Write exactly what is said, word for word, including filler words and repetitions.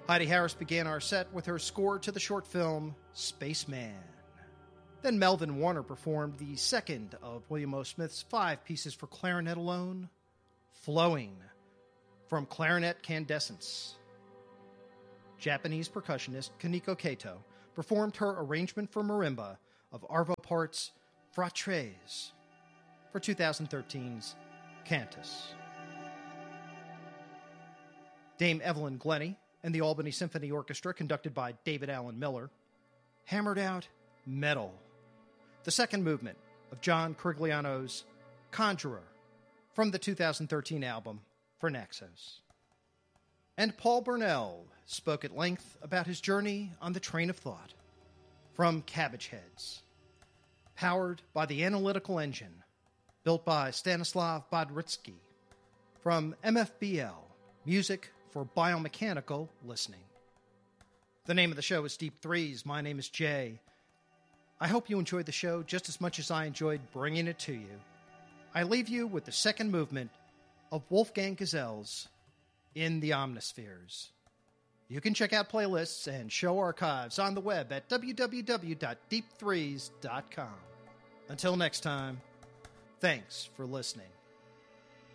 Heidi Harris began our set with her score to the short film Spaceman. Then Melvin Warner performed the second of William O. Smith's five pieces for clarinet alone, Flowing, from Clarinet Candescence. Japanese percussionist Kaneko Kato performed her arrangement for marimba of Arvo Part's Fratres for twenty thirteen's Cantus. Dame Evelyn Glennie and the Albany Symphony Orchestra, conducted by David Allen Miller, hammered out Metal, the second movement of John Corigliano's Conjurer from the two thousand thirteen album for Naxos. And Paul Burnell spoke at length about his journey on the train of thought from Cabbage Heads, powered by the analytical engine built by Stanislav Bodritsky from M F B L, Music for Biomechanical Listening. The name of the show is Deep Threes. My name is Jay. I hope you enjoyed the show just as much as I enjoyed bringing it to you. I leave you with the second movement of Wolfgang Gazelle's In the Omnispheres. You can check out playlists and show archives on the web at w w w dot deep threes dot com. Until next time, thanks for listening.